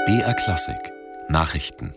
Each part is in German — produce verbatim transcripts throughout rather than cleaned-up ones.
B R Klassik Nachrichten.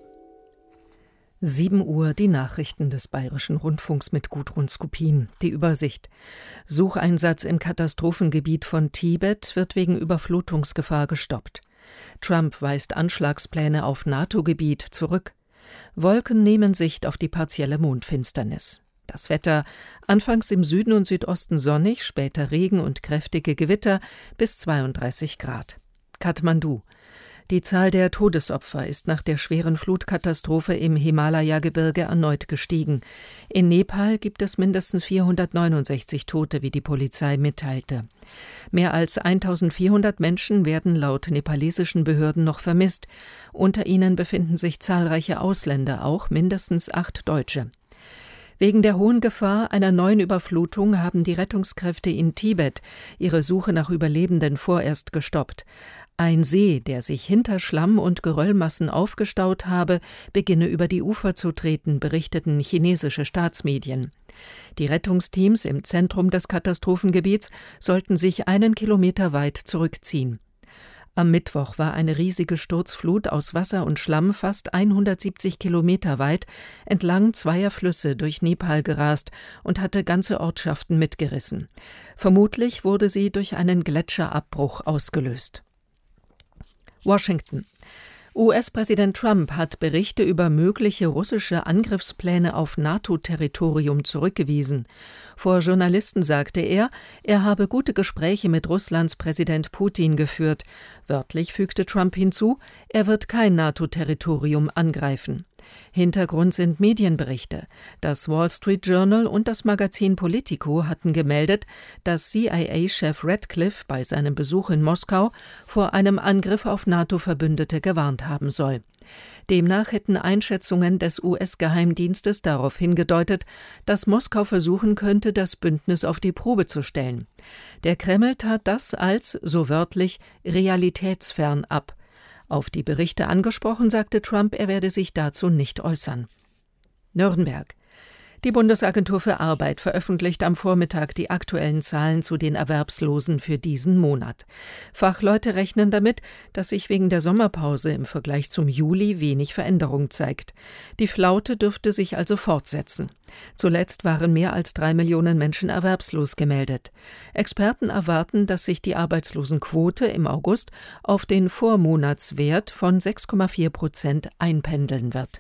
sieben Uhr, die Nachrichten des Bayerischen Rundfunks mit Gudrun Skopin. Die Übersicht. Sucheinsatz im Katastrophengebiet von Tibet wird wegen Überflutungsgefahr gestoppt. Trump weist Anschlagspläne auf NATO-Gebiet zurück. Wolken nehmen Sicht auf die partielle Mondfinsternis. Das Wetter: anfangs im Süden und Südosten sonnig, später Regen und kräftige Gewitter bis zweiunddreißig Grad. Kathmandu. Die Zahl der Todesopfer ist nach der schweren Flutkatastrophe im Himalaya-Gebirge erneut gestiegen. In Nepal gibt es mindestens vierhundertneunundsechzig Tote, wie die Polizei mitteilte. Mehr als eintausendvierhundert Menschen werden laut nepalesischen Behörden noch vermisst. Unter ihnen befinden sich zahlreiche Ausländer, auch mindestens acht Deutsche. Wegen der hohen Gefahr einer neuen Überflutung haben die Rettungskräfte in Tibet ihre Suche nach Überlebenden vorerst gestoppt. Ein See, der sich hinter Schlamm und Geröllmassen aufgestaut habe, beginne über die Ufer zu treten, berichteten chinesische Staatsmedien. Die Rettungsteams im Zentrum des Katastrophengebiets sollten sich einen Kilometer weit zurückziehen. Am Mittwoch war eine riesige Sturzflut aus Wasser und Schlamm fast hundertsiebzig Kilometer weit entlang zweier Flüsse durch Nepal gerast und hatte ganze Ortschaften mitgerissen. Vermutlich wurde sie durch einen Gletscherabbruch ausgelöst. Washington. U S-Präsident Trump hat Berichte über mögliche russische Angriffspläne auf NATO-Territorium zurückgewiesen. Vor Journalisten sagte er, er habe gute Gespräche mit Russlands Präsident Putin geführt. Wörtlich fügte Trump hinzu, er wird kein NATO-Territorium angreifen. Hintergrund sind Medienberichte. Das Wall Street Journal und das Magazin Politico hatten gemeldet, dass C I A-Chef Radcliffe bei seinem Besuch in Moskau vor einem Angriff auf NATO-Verbündete gewarnt haben soll. Demnach hätten Einschätzungen des U S-Geheimdienstes darauf hingedeutet, dass Moskau versuchen könnte, das Bündnis auf die Probe zu stellen. Der Kreml tat das als, so wörtlich, realitätsfern ab. Auf die Berichte angesprochen, sagte Trump, er werde sich dazu nicht äußern. Nürnberg. Die Bundesagentur für Arbeit veröffentlicht am Vormittag die aktuellen Zahlen zu den Erwerbslosen für diesen Monat. Fachleute rechnen damit, dass sich wegen der Sommerpause im Vergleich zum Juli wenig Veränderung zeigt. Die Flaute dürfte sich also fortsetzen. Zuletzt waren mehr als drei Millionen Menschen erwerbslos gemeldet. Experten erwarten, dass sich die Arbeitslosenquote im August auf den Vormonatswert von sechs Komma vier Prozent einpendeln wird.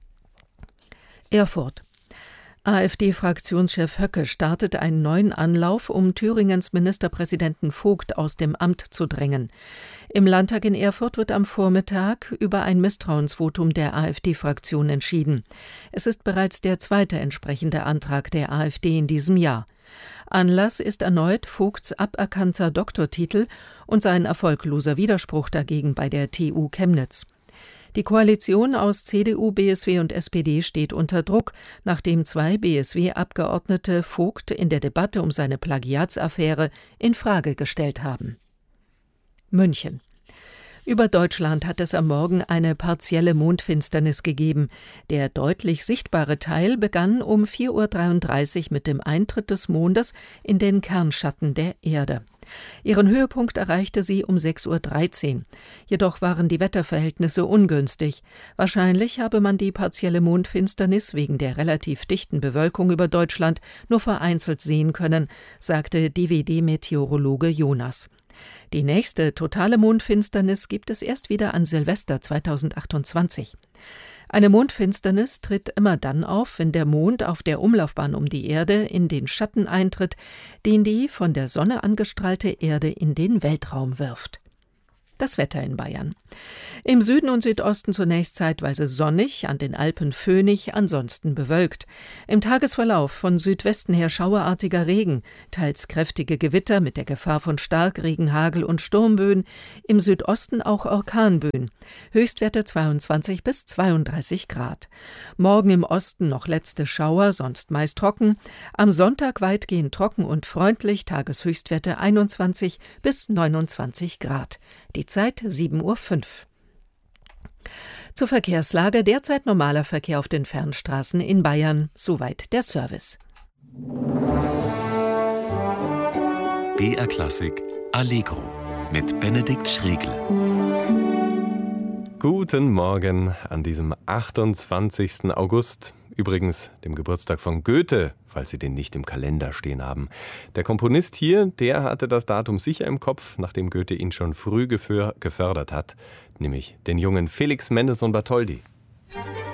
Erfurt. AfD-Fraktionschef Höcke startet einen neuen Anlauf, um Thüringens Ministerpräsidenten Vogt aus dem Amt zu drängen. Im Landtag in Erfurt wird am Vormittag über ein Misstrauensvotum der AfD-Fraktion entschieden. Es ist bereits der zweite entsprechende Antrag der AfD in diesem Jahr. Anlass ist erneut Vogts aberkannter Doktortitel und sein erfolgloser Widerspruch dagegen bei der T U Chemnitz. Die Koalition aus C D U, B S W und S P D steht unter Druck, nachdem zwei B S W-Abgeordnete Vogt in der Debatte um seine Plagiatsaffäre in Frage gestellt haben. München. Über Deutschland hat es am Morgen eine partielle Mondfinsternis gegeben. Der deutlich sichtbare Teil begann um vier Uhr dreiunddreißig mit dem Eintritt des Mondes in den Kernschatten der Erde. Ihren Höhepunkt erreichte sie um sechs Uhr dreizehn. Jedoch waren die Wetterverhältnisse ungünstig. Wahrscheinlich habe man die partielle Mondfinsternis wegen der relativ dichten Bewölkung über Deutschland nur vereinzelt sehen können, sagte D W D-Meteorologe Jonas. Die nächste totale Mondfinsternis gibt es erst wieder an Silvester zweitausendachtundzwanzig. Eine Mondfinsternis tritt immer dann auf, wenn der Mond auf der Umlaufbahn um die Erde in den Schatten eintritt, den die von der Sonne angestrahlte Erde in den Weltraum wirft. Das Wetter in Bayern. Im Süden und Südosten zunächst zeitweise sonnig, an den Alpen föhnig, ansonsten bewölkt. Im Tagesverlauf von Südwesten her schauerartiger Regen, teils kräftige Gewitter mit der Gefahr von Starkregen, Hagel und Sturmböen, im Südosten auch Orkanböen. Höchstwerte zweiundzwanzig bis zweiunddreißig Grad. Morgen im Osten noch letzte Schauer, sonst meist trocken. Am Sonntag weitgehend trocken und freundlich, Tageshöchstwerte einundzwanzig bis neunundzwanzig Grad. Die Zeit sieben Uhr fünf. Zur Verkehrslage: derzeit normaler Verkehr auf den Fernstraßen in Bayern. Soweit der Service. B R Klassik Allegro mit Benedikt Schregle. Guten Morgen an diesem achtundzwanzigsten August. Übrigens dem Geburtstag von Goethe, falls Sie den nicht im Kalender stehen haben. Der Komponist hier, der hatte das Datum sicher im Kopf, nachdem Goethe ihn schon früh gefördert hat, nämlich den jungen Felix Mendelssohn Bartholdy.